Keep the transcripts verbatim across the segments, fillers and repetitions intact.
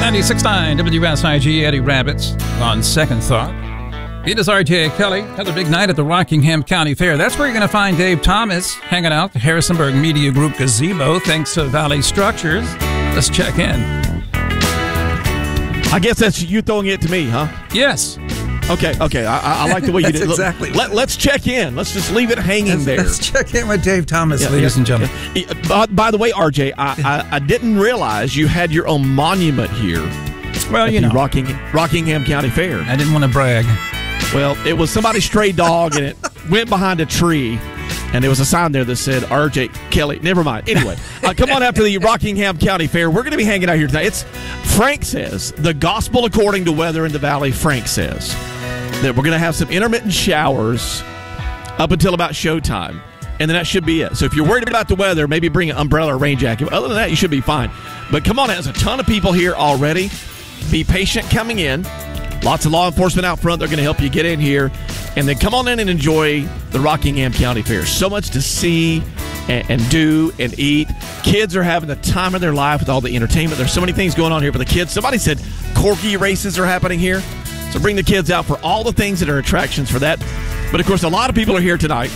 ninety-six point nine W S I G, Eddie Rabbits on Second Thought. It is R J Kelly. Another big night at the Rockingham County Fair. That's where you're going to find Dave Thomas hanging out, the Harrisonburg Media Group gazebo, thanks to Valley Structures. Let's check in. I guess that's you throwing it to me, huh? Yes. Okay, okay. I, I like the way you did it. Exactly. Let, let's check in. Let's just leave it hanging let's, there. Let's check in with Dave Thomas, yeah, ladies yeah, and gentlemen. Yeah. By, by the way, R J, I, I, I didn't realize you had your own monument here. Well, you know. Rocking, Rockingham County Fair. I didn't want to brag. Well, it was somebody's stray dog, and it went behind a tree, and there was a sign there that said R J Kelly. Never mind. Anyway, uh, come on after the Rockingham County Fair. We're going to be hanging out here tonight. It's Frank says, the gospel according to weather in the valley, Frank says, that we're going to have some intermittent showers up until about showtime, and then that should be it. So if you're worried about the weather, maybe bring an umbrella or rain jacket. Other than that, you should be fine. But come on, there's a ton of people here already. Be patient coming in. Lots of law enforcement out front. They're going to help you get in here. And then come on in and enjoy the Rockingham County Fair. So much to see and, and do and eat. Kids are having the time of their life with all the entertainment. There's so many things going on here for the kids. Somebody said corgi races are happening here. So bring the kids out for all the things that are attractions for that. But, of course, a lot of people are here tonight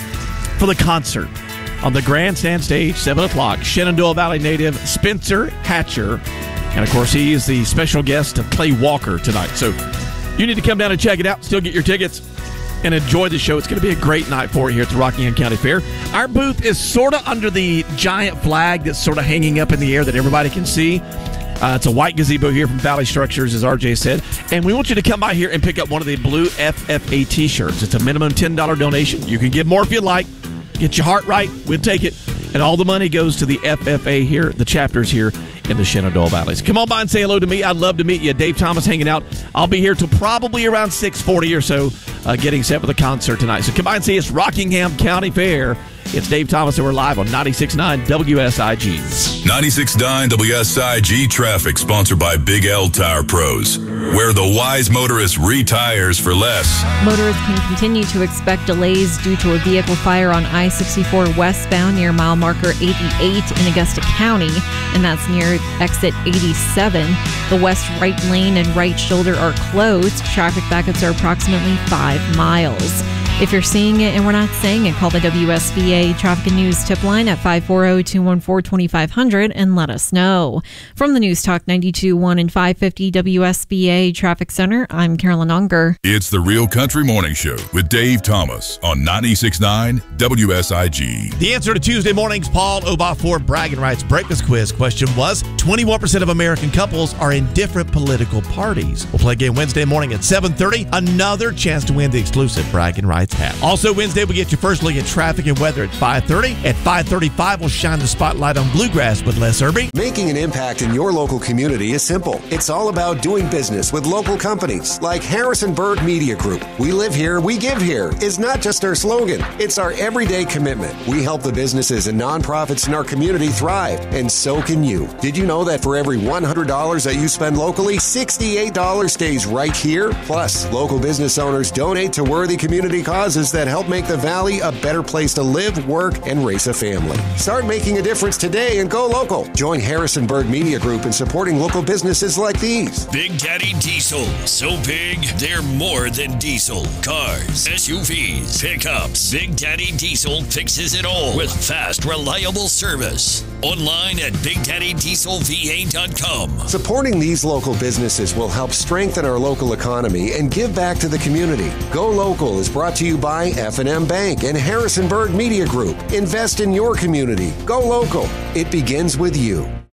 for the concert on the grandstand stage, seven o'clock. Shenandoah Valley native Spencer Hatcher. And, of course, he is the special guest to play Walker tonight. So you need to come down and check it out, still get your tickets, and enjoy the show. It's going to be a great night for you here at the Rockingham County Fair. Our booth is sort of under the giant flag that's sort of hanging up in the air that everybody can see. Uh, it's a white gazebo here from Valley Structures, as R J said. And we want you to come by here and pick up one of the blue F F A T-shirts. It's a minimum ten dollars donation. You can give more if you'd like. Get your heart right. We'll take it. And all the money goes to the F F A here, the chapters here in the Shenandoah Valleys. Come on by and say hello to me. I'd love to meet you. Dave Thomas hanging out. I'll be here till probably around six forty or so, uh, getting set for the concert tonight. So come by and see us, Rockingham County Fair. It's Dave Thomas, and we're live on ninety-six point nine W S I G. ninety-six point nine W S I G traffic, sponsored by Big L Tire Pros, where the wise motorist retires for less. Motorists can continue to expect delays due to a vehicle fire on I sixty-four westbound near mile marker eighty-eight in Augusta County, and that's near exit eighty-seven. The west right lane and right shoulder are closed. Traffic backups are approximately five miles. If you're seeing it and we're not saying it, call the W S V A Traffic and News tip line at five four zero, two one four, two five zero zero and let us know. From the News Talk ninety-two point one and five fifty W S V A Traffic Center, I'm Carolyn Unger. It's the Real Country Morning Show with Dave Thomas on ninety-six point nine W S I G. The answer to Tuesday morning's Paul Obafor Bragging Rights Breakfast Quiz question was twenty-one percent of American couples are in different political parties. We'll play again Wednesday morning at seven thirty. Another chance to win the exclusive Bragging Rights hat. Also Wednesday, we'll get your first look at traffic and weather at five thirty. At five thirty-five, we'll shine the spotlight on bluegrass with Les Irby. Making an impact in your local community is simple. It's all about doing business with local companies like Harrisonburg Media Group. We live here, we give here is not just our slogan. It's our everyday commitment. We help the businesses and nonprofits in our community thrive, and so can you. Did you know that for every one hundred dollars that you spend locally, sixty-eight dollars stays right here? Plus, local business owners donate to worthy community causes that help make the Valley a better place to live, work, and raise a family. Start making a difference today and go local. Join Harrisonburg Media Group in supporting local businesses like these. Big Daddy Diesel. So big, they're more than diesel. Cars, S U Vs, pickups. Big Daddy Diesel fixes it all with fast, reliable service. Online at big daddy diesel v a dot com. Supporting these local businesses will help strengthen our local economy and give back to the community. Go Local is brought to you by F and M Bank and Harrisonburg Media Group. Invest in your community. Go local. It begins with you.